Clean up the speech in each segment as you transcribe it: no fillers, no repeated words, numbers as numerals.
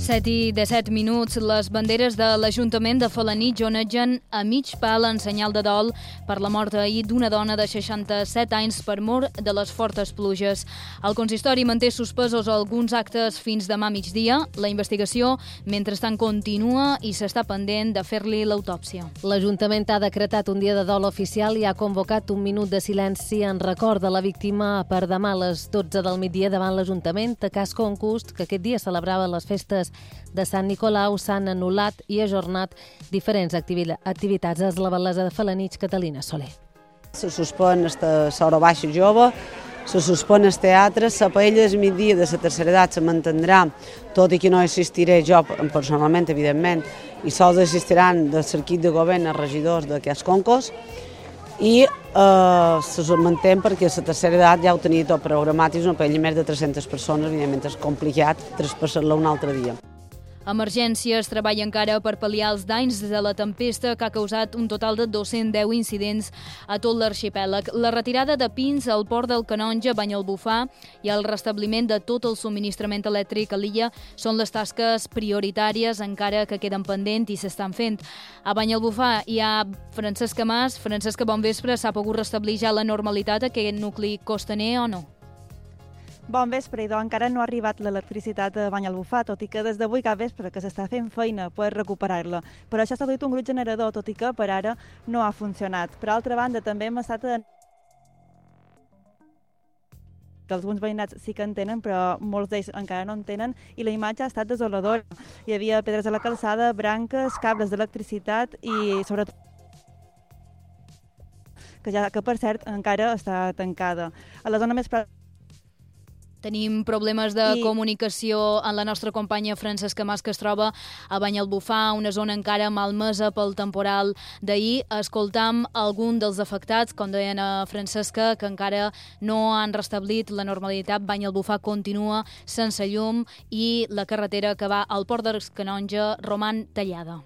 7:17, les banderes de l'Ajuntament de Felanitx onegen a mig pal en senyal de dol per la mort ahir d'una dona de 67 anys per mort de les fortes pluges. El consistori manté suspesos alguns actes fins demà migdia. La investigació, mentrestant, continua i s'està pendent de fer-li l'autòpsia. L'Ajuntament ha decretat un dia de dol oficial i ha convocat un minut de silenci en record de la víctima per demà a les 12 del migdia davant l'Ajuntament de Cas Concost, que aquest dia celebrava les festes de Sant Nicolau. S'han anul·lat i ajornat diferents activitats. És la batllessa de Felanitx, Catalina Soler. Se suspèn l'hora baixa jove, se suspèn el teatre, la paella del migdia de la tercera edat se mantindrà, tot i que no assistiré jo personalment, evidentment, i sols assistiran del circuit de govern els regidors d'aquests concurs, i se manté perquè la tercera edat ja ho tenia tot programat i és una paella més de 300 persones, evidentment és complicat traspassar-la un altre dia. Emergències treballa encara per pal·liar els danys de la tempesta que ha causat un total de 210 incidents a tot l'arxipèlag. La retirada de pins al port del Canonge, Banyalbufar, i el restabliment de tot el subministrament elèctric a l'illa són les tasques prioritàries encara que queden pendents i s'estan fent. A Banyalbufar hi ha Francesca Mas. Francesca, bon vespre. S'ha pogut restablir ja la normalitat a aquest nucli costaner o no? Bon vespre, idò, encara no ha arribat l'electricitat a Banyalbufar, tot i que des d'avui cap vespre que s'està fent feina per recuperar-la. Per això s'ha duit un grup generador, tot i que per ara no ha funcionat. Per altra banda, també hem estat que alguns veïnats sí que en tenen, però molts d'ells encara no en tenen, i la imatge ha estat desoladora. Hi havia pedres a la calçada, branques, cables d'electricitat i sobretot que per cert encara està tancada. A la zona més Tenim problemes de comunicació en la nostra companya Francesca Mas, que es troba a Banyalbufar, una zona encara malmesa pel temporal d'ahir. Escoltam algun dels afectats, com deien a Francesca, que encara no han restablit la normalitat. Banyalbufar continua sense llum i la carretera que va al port del Canonge roman tallada.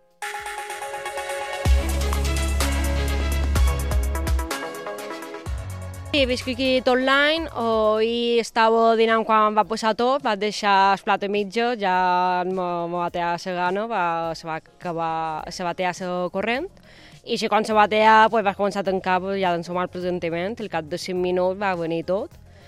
Sí, visc aquí tot l'any, i estava dinant quan va passar tot, vaig deixar el plat a mitja, ja me va tallar la gana, se va tallar la corrent, i si quan se va tallar vaig començar a tancar ja d'ensumar el presentiment, al cap de 5 minuts va venir tot,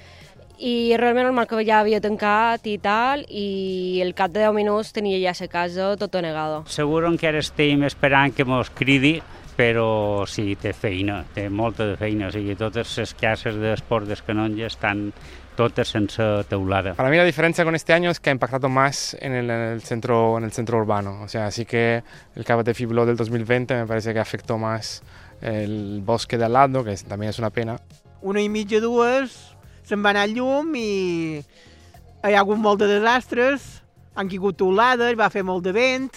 i realment el que ja havia tancat i tal, i al cap de 10 minuts tenia ja la casa tota negada. Segur que ara estem esperant que mos cridi, però sí, té feina, té molta de feina. O sigui, totes les cases d'esport del Canonge están todas sense teulada. Para mí la diferencia con este año es que ha impactado más en el centro urbano. O sea, sí que el Cabo de Fibló del 2020 me parece que afectó más el bosque de al lado, que también es una pena. 1:30, 2, se'n va anar llum i hi ha hagut molt de desastres, han caigut teulades, va fer molt de vent,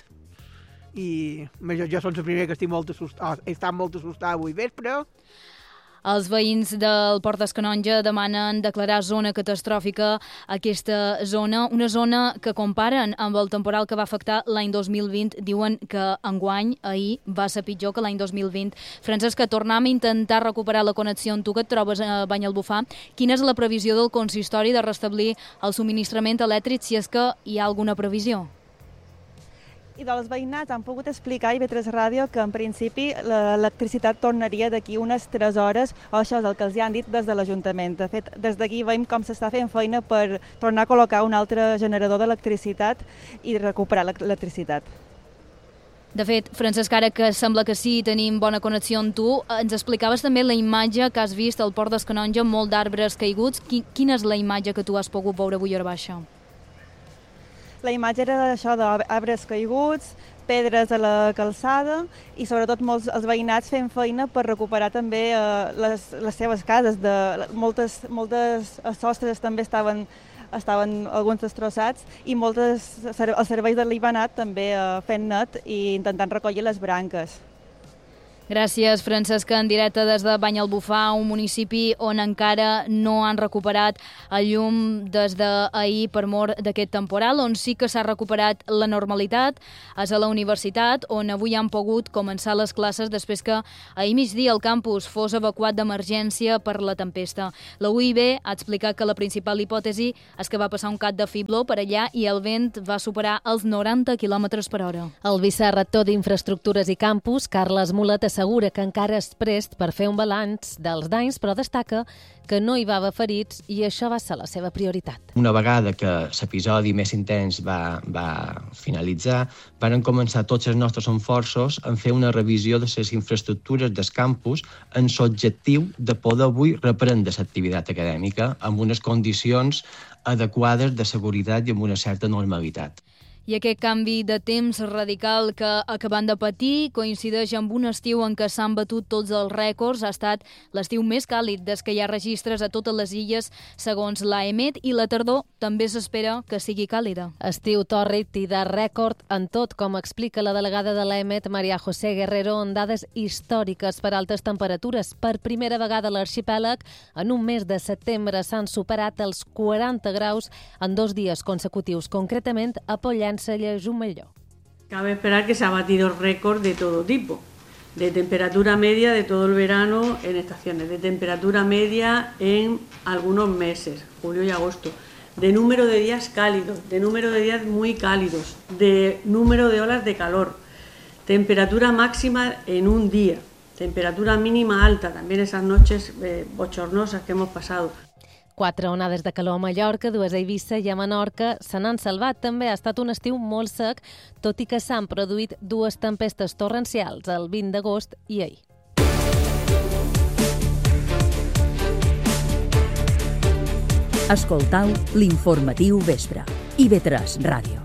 i jo soc el primer que estic molt assustat, he estat molt assustat avui vespre. Els veïns del Port del Canonge demanen declarar zona catastròfica aquesta zona, una zona que comparen amb el temporal que va afectar l'any 2020. Diuen que enguany, ahir, va ser pitjor que l'any 2020. Francesca, tornem a intentar recuperar la connexió amb tu, que et trobes a Banyalbufar. Quina és la previsió del consistori de restablir el subministrament elèctric, si és que hi ha alguna previsió? I dels veïnats han pogut explicar a IB3 Ràdio que en principi l'electricitat tornaria d'aquí unes 3 hores, o això és el que els han dit des de l'Ajuntament. De fet, des d'aquí veiem com s'està fent feina per tornar a col·locar un altre generador d'electricitat i recuperar l'electricitat. De fet, Francesca, ara que sembla que sí, tenim bona connexió amb tu, ens explicaves també la imatge que has vist al Port del Canonge, molt d'arbres caiguts. Quina és la imatge que tu has pogut veure avui a baixa? La imatge era això d'arbres caiguts, pedres a la calçada i sobretot molts els veïnats fent feina per recuperar també les seves cases. Moltes sostres també estaven alguns destrossats i els serveis de l'Ibanat també fent net i intentant recollir les branques. Gràcies, Francesca. En directe des de Banyalbufar, un municipi on encara no han recuperat el llum des d'ahir per mor d'aquest temporal. On sí que s'ha recuperat la normalitat és a la universitat, on avui han pogut començar les classes després que ahir migdia el campus fos evacuat d'emergència per la tempesta. La UIB ha explicat que la principal hipòtesi és que va passar un cap de fibló per allà i el vent va superar els 90 km per hora. El vicerector d'Infraestructures i Campus, Carles Mulet, assegura que encara és prest per fer un balanç dels danys, però destaca que no hi va haver ferits i això va ser la seva prioritat. Una vegada que l'episodi més intens va finalitzar, van començar tots els nostres esforços en fer una revisió de les infraestructures del campus en l'objectiu de poder avui reprendre l'activitat acadèmica amb unes condicions adequades de seguretat i amb una certa normalitat. I aquest canvi de temps radical que acabem de patir coincideix amb un estiu en què s'han batut tots els rècords. Ha estat l'estiu més càlid des que hi ha registres a totes les illes, segons l'AEMET, i la tardor també s'espera que sigui càlida. Estiu tòrrid i de rècord en tot, com explica la delegada de l'AEMET, Maria José Guerrero, en dades històriques per altes temperatures. Per primera vegada a l'arxipèlag, en un mes de setembre s'han superat els 40 graus en 2 dies consecutius, concretament a Pollença. Cabe esperar que se ha batido récord de todo tipo, de temperatura media de todo el verano en estaciones, de temperatura media en algunos meses, julio y agosto, de número de días cálidos, de número de días muy cálidos, de número de olas de calor, temperatura máxima en un día, temperatura mínima alta, también esas noches bochornosas que hemos pasado. 4 onades de calor a Mallorca, 2 a Eivissa i a Menorca se n'han salvat. També ha estat un estiu molt sec, tot i que s'han produït 2 tempestes torrencials, el 20 d'agost i ahir. Escoltau l'informatiu vespre. IB3 Ràdio.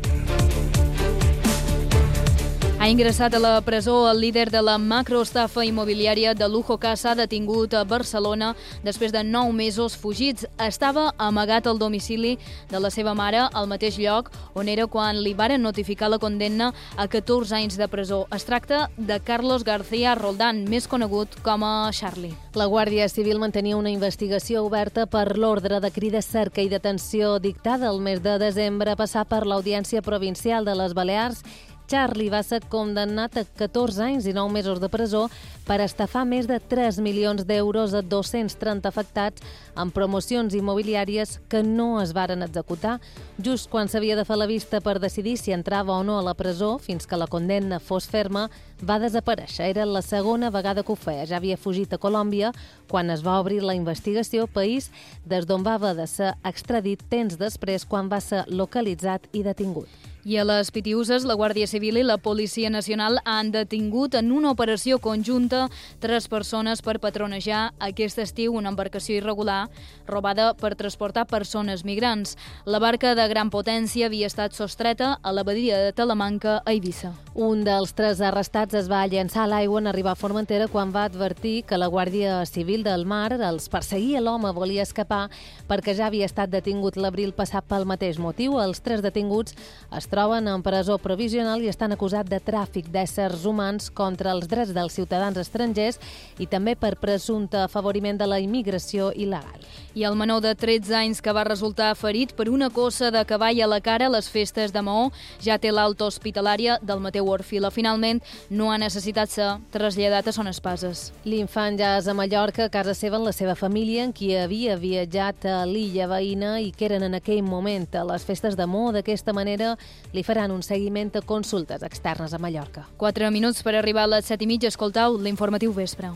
Ha ingressat a la presó el líder de la macroestafa immobiliària de Lujo Casa, detingut a Barcelona després de 9 mesos fugits. Estava amagat al domicili de la seva mare, al mateix lloc on era quan li varen notificar la condemna a 14 anys de presó. Es tracta de Carlos García Roldán, més conegut com a Charlie. La Guàrdia Civil mantenia una investigació oberta per l'ordre de crida, cerca i detenció dictada el mes de desembre a passar per l'Audiència Provincial de les Balears. Charlie va ser condemnat a 14 anys i 9 mesos de presó per estafar més de 3 milions d'euros a 230 afectats en promocions immobiliàries que no es varen executar. Just quan s'havia de fer la vista per decidir si entrava o no a la presó, fins que la condemna fos ferma, va desaparèixer. Era la segona vegada que ho feia. Ja havia fugit a Colòmbia quan es va obrir la investigació, país des d'on va haver de ser extradit temps després quan va ser localitzat i detingut. I a les Pitiüses, la Guàrdia Civil i la Policia Nacional han detingut en una operació conjunta 3 persones per patronejar aquest estiu una embarcació irregular robada per transportar persones migrants. La barca de gran potència havia estat sostreta a la badia de Talamanca, a Eivissa. Un dels 3 arrestats es va llançar a l'aigua en arribar a Formentera quan va advertir que la Guàrdia Civil del Mar els perseguia. L'home volia escapar perquè ja havia estat detingut l'abril passat pel mateix motiu. Els 3 detinguts es troben en presó provisional i estan acusats de tràfic d'éssers humans contra els drets dels ciutadans estrangers i també per presumpte afavoriment de la immigració il·legal. I el menor de 13 anys que va resultar ferit per una cossa de cavall a la cara a les festes de Maó ja té l'alta hospitalària del Mateu Orfila. Finalment, no ha necessitat ser traslladat a Son Espases. L'infant ja és a Mallorca, a casa seva, amb la seva família, en qui havia viatjat a l'illa veïna i que eren en aquell moment a les festes de Maó. D'aquesta manera, li faran un seguiment a consultes externes a Mallorca. 4 minuts per arribar a les 7:30. Escoltau l'informatiu vespre.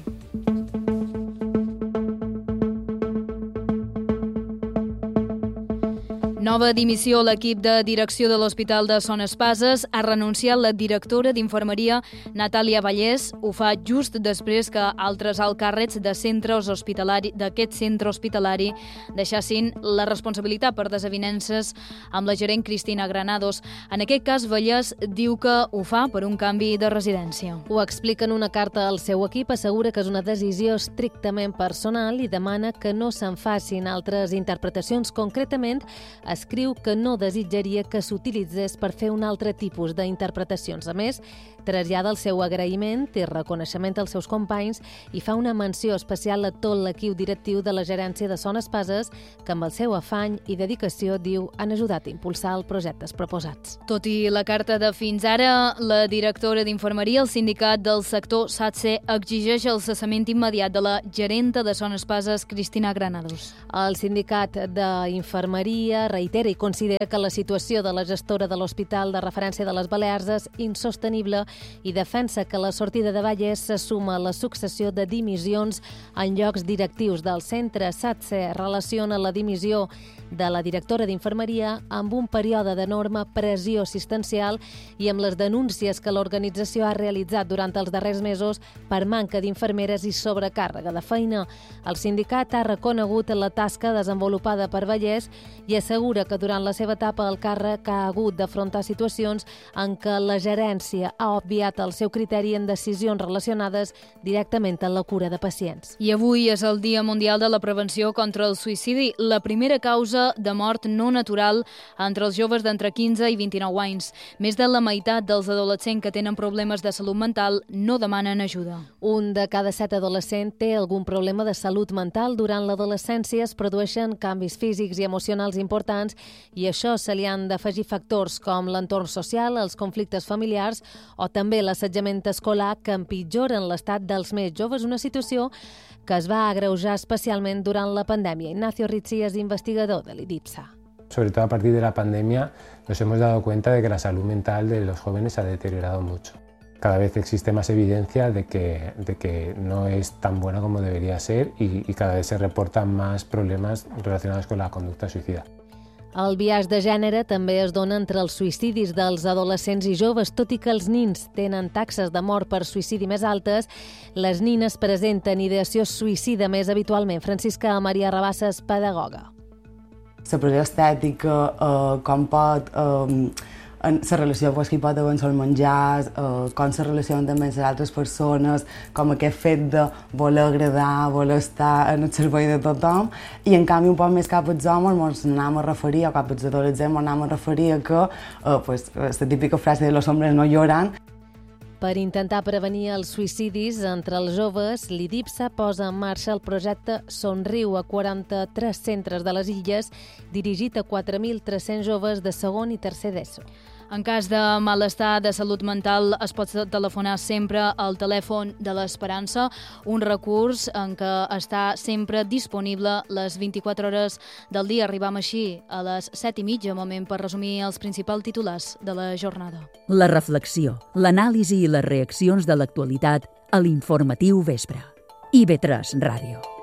Nova dimissió a l'equip de direcció de l'Hospital de Son Espases. Ha renunciat la directora d'Infermeria, Natàlia Vallès. Ho fa just després que altres alts càrrecs d'aquest centre hospitalari deixassin la responsabilitat per desavinences amb la gerent Cristina Granados. En aquest cas, Vallès diu que ho fa per un canvi de residència. Ho explica en una carta al seu equip, assegura que és una decisió estrictament personal i demana que no se'n facin altres interpretacions. Concretament, escriu que no desitjaria que s'utilitzés per fer un altre tipus d'interpretacions. A més, trasllada el seu agraïment i reconeixement als seus companys i fa una menció especial a tot l'equip directiu de la gerència de Son Espases que amb el seu afany i dedicació, diu, han ajudat a impulsar els projectes proposats. Tot i la carta de fins ara, la directora d'Infermeria, el sindicat del sector SATSE, exigeix el cessament immediat de la gerenta de Son Espases, Cristina Granados. El sindicat d'Infermeria reitera i considera que la situació de la gestora de l'Hospital de Referència de les Balears és insostenible i defensa que la sortida de Vallès se suma a la successió de dimissions en llocs directius del centre. SATSE relaciona la dimissió de la directora d'Infermeria amb un període d'enorme pressió assistencial i amb les denúncies que l'organització ha realitzat durant els darrers mesos per manca d'infermeres i sobrecàrrega de feina. El sindicat ha reconegut la tasca desenvolupada per Vallès i assegura que durant la seva etapa al càrrec ha hagut d'afrontar situacions en què la gerència ha obviat el seu criteri en decisions relacionades directament amb la cura de pacients. I avui és el Dia Mundial de la Prevenció contra el Suïcidi, la primera causa de mort no natural entre els joves d'entre 15 i 29 anys. Més de la meitat dels adolescents que tenen problemes de salut mental no demanen ajuda. Un de cada 7 adolescents té algun problema de salut mental. Durant l'adolescència es produeixen canvis físics i emocionals importants i a això se li han d'afegir factors com l'entorn social, els conflictes familiars o també l'assetjament escolar que empitjoren l'estat dels més joves, una situació que es va agreujar especialment durant la pandèmia. Ignacio Rizzi és investigador de l'IDIPSA. Sobre todo a partir de la pandemia nos hemos dado cuenta de que la salud mental de los jóvenes se ha deteriorado mucho. Cada vez existe más evidencia de que no es tan buena como debería ser y cada vez se reportan más problemas relacionados con la conducta suicida. El biaix de gènere també es dona entre els suïcidis dels adolescents i joves. Tot i que els nins tenen taxes de mort per suïcidi més altes, les nines presenten ideació suïcida més habitualment. Francisca Maria Rabassa és pedagoga. La pressió estètica, com pot la relació que hi pot haver amb els menjars, com se relacionen també amb les altres persones, com aquest fet de voler agradar, voler estar en el servei de tothom, i en canvi un poc més cap als homes ens anem a referir, o cap als adolescents ens anem a referir a que la típica frase de los hombres no lloran. Per intentar prevenir els suïcidis entre els joves, l'IDIPSA posa en marxa el projecte Somriu a 43 centres de les Illes, dirigit a 4.300 joves de segon i tercer d'ESO. En cas de malestar de salut mental es pot telefonar sempre al telèfon de l'Esperança, un recurs en què està sempre disponible les 24 hores del dia. Arribam així a les 7:30, moment per resumir els principals titulars de la jornada. La reflexió, l'anàlisi i les reaccions de l'actualitat a l'Informatiu Vespre. IB3 Ràdio.